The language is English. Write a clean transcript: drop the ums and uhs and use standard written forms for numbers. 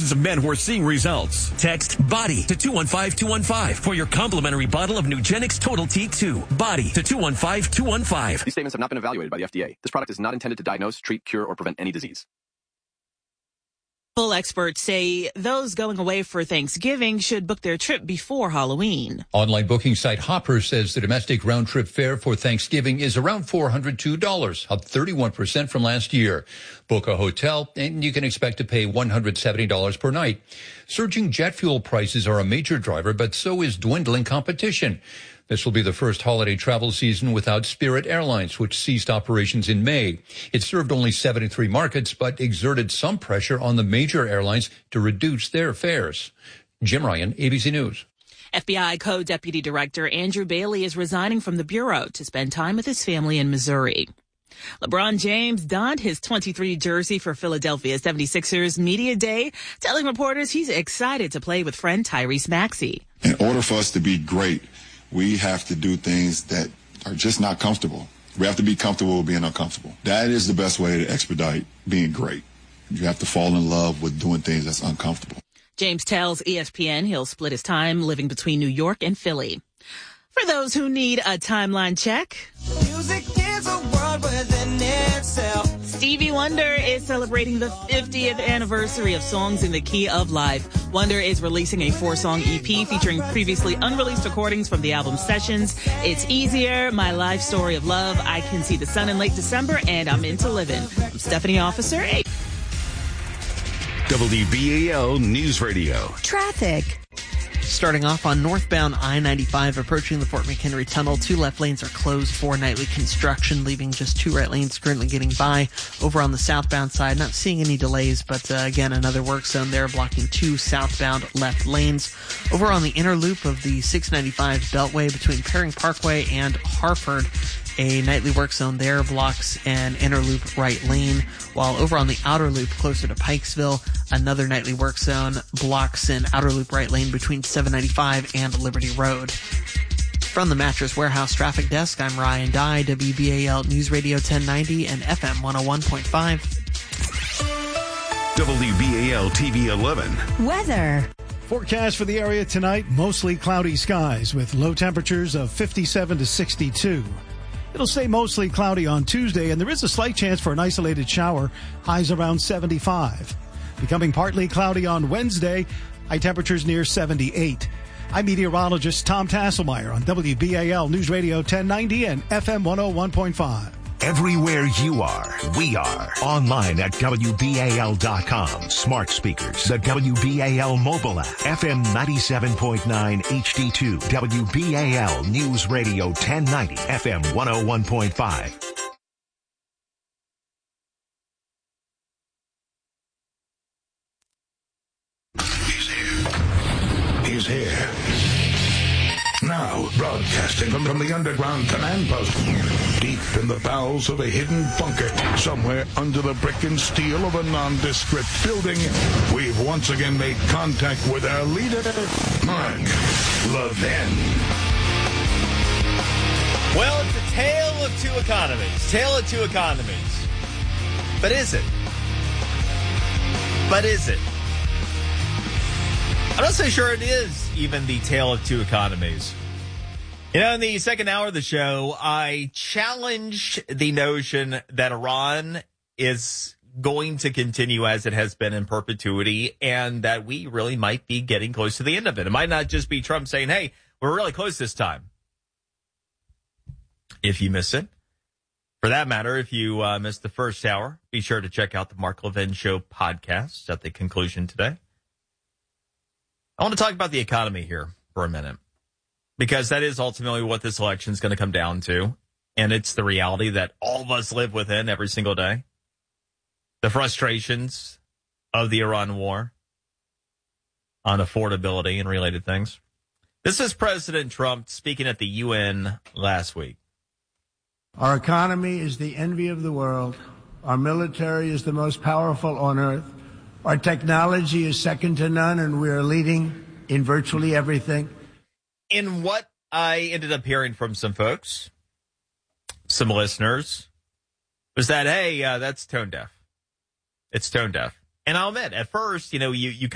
thousands of men who are seeing results. Text BODY to 215-215 for your complimentary bottle of Nugenix Total T2. BODY to 215-215. These statements have not been evaluated by the FDA. This product is not intended to diagnose, treat, cure, or prevent any disease. Full experts say those going away for Thanksgiving should book their trip before Halloween. Online booking site Hopper says the domestic round-trip fare for Thanksgiving is around $402, up 31% from last year. Book a hotel, and you can expect to pay $170 per night. Surging jet fuel prices are a major driver, but so is dwindling competition. This will be the first holiday travel season without Spirit Airlines, which ceased operations in May. It served only 73 markets, but exerted some pressure on the major airlines to reduce their fares. Jim Ryan, ABC News. FBI Co-Deputy Director Andrew Bailey is resigning from the Bureau to spend time with his family in Missouri. LeBron James donned his 23 jersey for Philadelphia 76ers Media Day, telling reporters he's excited to play with friend Tyrese Maxey. In order for us to be great, we have to do things that are just not comfortable. We have to be comfortable with being uncomfortable. That is the best way to expedite being great. You have to fall in love with doing things that's uncomfortable. James tells ESPN he'll split his time living between New York and Philly. For those who need a timeline check, music is a world within itself. Stevie Wonder is celebrating the 50th anniversary of Songs in the Key of Life. Wonder is releasing a 4-song EP featuring previously unreleased recordings from the album Sessions. It's Easier, My Life Story of Love, I Can See the Sun in Late December, and I'm Into Living. I'm Stephanie Officer. WBAL News Radio. Traffic. Starting off on northbound I-95 approaching the Fort McHenry Tunnel. 2 left lanes are closed for nightly construction, leaving just 2 right lanes currently getting by. Over on the southbound side, not seeing any delays, but again, another work zone there blocking 2 southbound left lanes. Over on the inner loop of the 695 Beltway between Perring Parkway and Harford, a nightly work zone there blocks an inner loop right lane, while over on the outer loop closer to Pikesville, another nightly work zone blocks an outer loop right lane between 795 and Liberty Road. From the Mattress Warehouse Traffic Desk, I'm Ryan Dye, WBAL News Radio 1090 and FM 101.5. WBAL TV 11. Weather. Forecast for the area tonight, mostly cloudy skies with low temperatures of 57 to 62. It'll stay mostly cloudy on Tuesday, and there is a slight chance for an isolated shower, highs around 75. Becoming partly cloudy on Wednesday, high temperatures near 78. I'm meteorologist Tom Tasselmeyer on WBAL News Radio 1090 and FM 101.5. Everywhere you are, we are. Online at WBAL.com. Smart speakers, the WBAL mobile app, FM 97.9 HD2, WBAL News Radio 1090, FM 101.5. He's here. Now, broadcasting from the underground command post, deep in the bowels of a hidden bunker, somewhere under the brick and steel of a nondescript building, we've once again made contact with our leader, Mark Levin. Well, it's a tale of two economies. Tale of two economies. But is it? I'm not so sure it is even the tale of two economies. You know, in the second hour of the show, I challenged the notion that Iran is going to continue as it has been in perpetuity and that we really might be getting close to the end of it. It might not just be Trump saying, hey, we're really close this time. If you miss it. For that matter, if you missed the first hour, be sure to check out the Mark Levin Show podcast at the conclusion today. I want to talk about the economy here for a minute, because that is ultimately what this election is going to come down to. And it's the reality that all of us live within every single day. The frustrations of the Iran war on affordability and related things. This is President Trump speaking at the UN last week. Our economy is the envy of the world. Our military is the most powerful on earth. Our technology is second to none, and we are leading in virtually everything. In what I ended up hearing from some folks, some listeners, was that, hey, that's tone deaf. It's tone deaf. And I'll admit, at first, you